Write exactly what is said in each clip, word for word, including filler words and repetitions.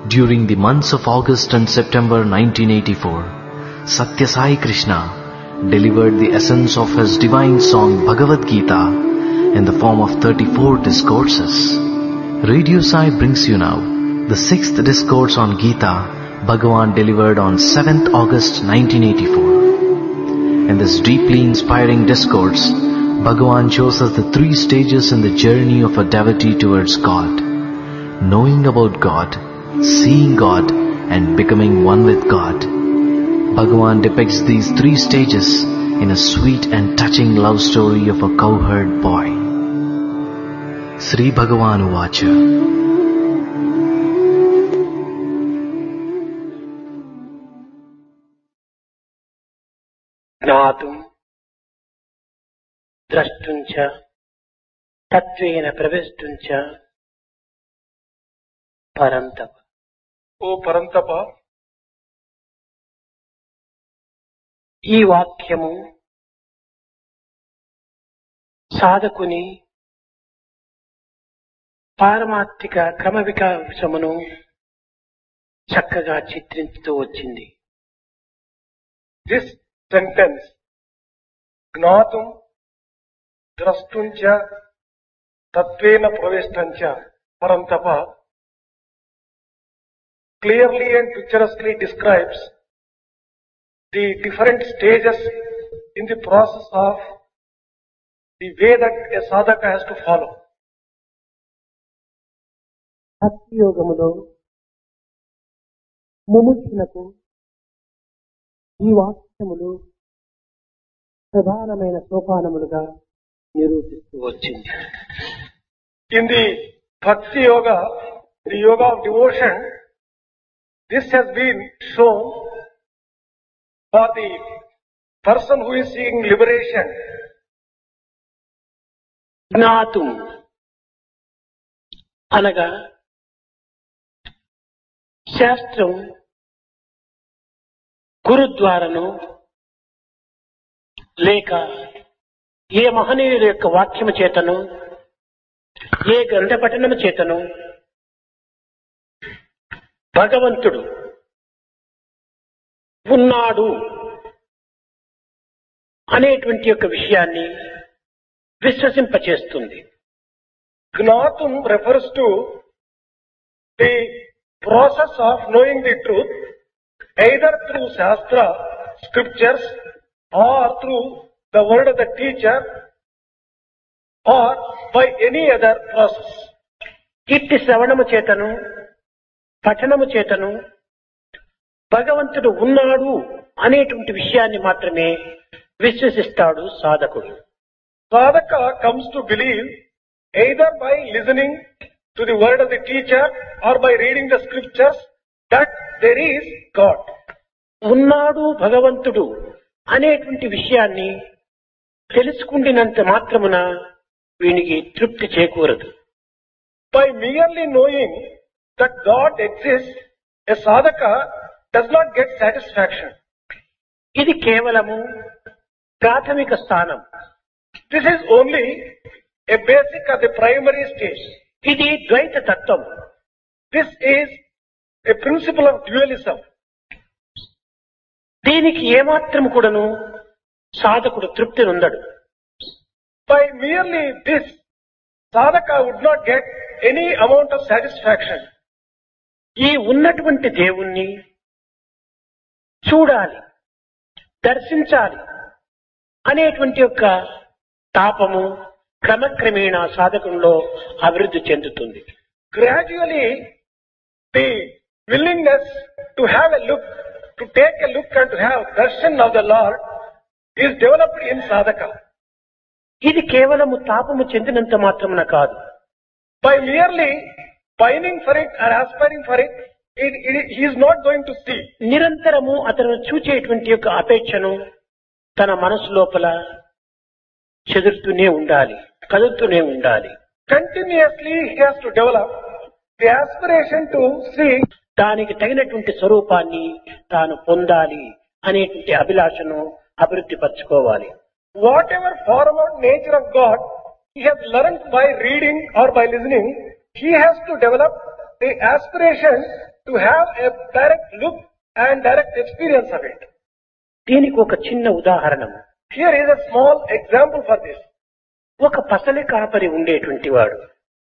During the months of August and September nineteen eighty-four, Satya Sai Krishna delivered the essence of his divine song Bhagavad Gita in the form of thirty-four discourses. Radio Sai brings you now the sixth discourse on Gita Bhagavan delivered on seventh August nineteen eighty-four. In this deeply inspiring discourse, Bhagavan shows us the three stages in the journey of a devotee towards God: knowing about God, seeing God, and becoming one with God. Bhagavan depicts these three stages in a sweet and touching love story of a cowherd boy. Sri Bhagavan Uvacha. జ్ఞాతుం ద్రష్టుం చ తత్వేన ప్రవేష్టం చ పరంతప. ఓ పరంతప, ఈ వాక్యము సాధకుని పారమార్థిక క్రమ వికాసమును చక్కగా చిత్రించుతూ వచ్చింది. This sentence జ్ఞాతుం ద్రష్టుం చ తత్వేన ప్రవేష్టం చ పరంతప clearly and picturesquely describes the different stages in the process of the way that a sadhaka has to follow. భక్తి యోగములో ముముక్షులకు ఈ వాక్యములు ప్రధానమైన సోపానములుగా నిరూపిస్తూ వచ్చింది. In the bhakti yoga, the yoga of devotion, this has been shown for the person who is seeking liberation. జ్ఞాతుం అనగా శాస్త్రం గురుద్వారను లేక ఏ మహనీయుల యొక్క వాక్యము చేతను ఏ గ్రంథ పఠనము చేతను భగవంతుడు ఉన్నాడు అనేటువంటి యొక్క విషయాన్ని విశ్వసింపచేస్తుంది. Gnatum refers to the process of knowing the truth either through Shastra, scriptures, or through the word of the teacher, or by any other process. ఇట్టి శ్రవణము చేతను పఠనము చేతను భగవంతుడు ఉన్నాడు అనేటువంటి విషయాన్ని మాత్రమే విశ్వసిస్తాడు సాధకుడు. Sadhaka comes to believe either by listening to the word of the teacher or by reading the scriptures that there is God. ఉన్నాడు భగవంతుడు అనేటువంటి విషయాన్ని తెలుసుకుండినంత మాత్రమున వీనికి తృప్తి చేకూరదు. By merely knowing that God exists, a sadhaka does not get satisfaction. ఇది కేవలము ప్రాథమిక స్థానం. This is only a basic or the primary stage. ఇది ద్వైత తత్వం. This is a principle of dualism. దీనికి ఏమాత్రం కూడాను సాధకుడు తృప్తి నొందడు. By merely this, sadhaka would not get any amount of satisfaction. ఈ ఉన్నటువంటి దేవుణ్ణి చూడాలి, దర్శించాలి అనేటువంటి యొక్క తాపము క్రమక్రమేణా సాధకంలో అభివృద్ధి చెందుతుంది. Gradually, the willingness to have a look, to take a look and to have darshan of the Lord is developed in sadhaka. ఇది కేవలము తాపము చెందినంత మాత్రమున కాదు. By merely pining for it or aspiring for it, it, it, he is not going to see. నిరంతరము అతను చూచేటువంటి యొక్క అపేక్షను తన మనసు లోపల చెదురుతూనే ఉండాలి, కదులుతూనే ఉండాలి. Continuously he has to develop the aspiration to see. దానికి తగినటువంటి స్వరూపాన్ని తాను పొందాలి అనేటువంటి అభిలాషను అభివృద్ధి పరచుకోవాలి. Whatever form or nature of God he has learned by reading or by listening, he has to develop the aspiration to have a direct look and direct experience of it. దీనికి ఒక చిన్న ఉదాహరణ. Here is a small example for this. ఒక పసలి కాపరి ఉండేటువంటి వాడు.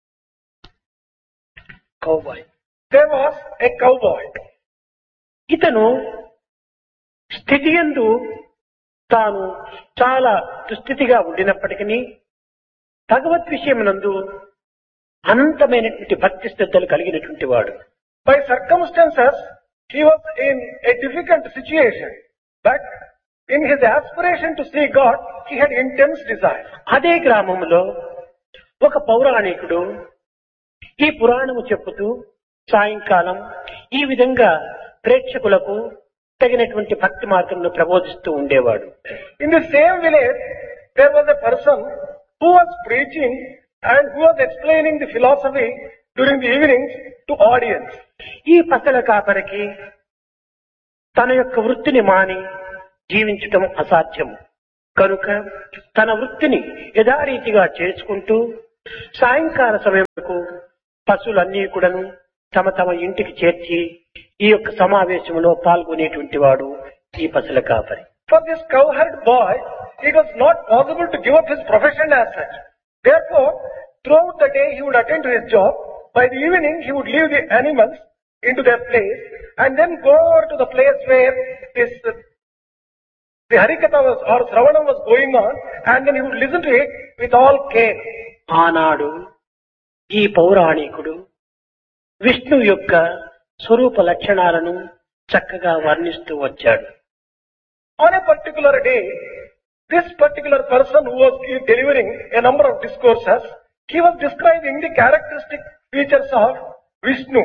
Cowboy. There was a cowboy. ఇతను స్థితియందు తాను చాలా దుస్థితిగా ఉండినప్పటికీ భగవత్ విషయమునందు అనంతమైనటువంటి భక్తి శ్రద్ధలు కలిగినటువంటి వాడు. By circumstances, he was in a difficult situation, but in his aspiration to see God, he had intense desire. అదే గ్రామంలో ఒక పౌరాణికుడు ఈ పురాణము చెప్పుతూ సాయంకాలం ఈ విధంగా ప్రేక్షకులకు తగినటువంటి భక్తి మార్గంలో ప్రబోధిస్తూ ఉండేవాడు. In the same village, there was a person who was preaching and who was explaining the philosophy during the evenings to audience. ఈ పసల కాపరికి తన యొక్క వృత్తిని మాని జీవించటం అసాధ్యం కనుక తన వృత్తిని యథారీతిగా చేసుకుంటూ సాయంకాల సమయంకు పశువులన్నీ కూడాను తమ తమ ఇంటికి చేర్చి ఈ యొక్క సమావేశంలో పాల్గొనేటువంటి వాడు ఈ పసల కాపరి. For this cowherd boy, it was not possible to give up his profession as such. Therefore, throughout the day he would attend to his job. By the evening, he would leave the animals into their place and then go over to the place where this uh, the Harikatha was or Sravanam was going on, and then he would listen to it with all care. ఆనాడు ఈ పౌరాణికుడు విష్ణు యొక్క స్వరూప లక్షణాలను చక్కగా వర్ణిస్తూ వచ్చాడు. On a particular day, this particular person who was delivering a number of discourses, he was describing the characteristic features of Vishnu.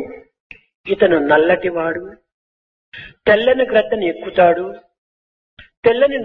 ఇతను నల్లటివాడు, తెల్లని గ్రద్దను ఎక్కుతాడు, తెల్లని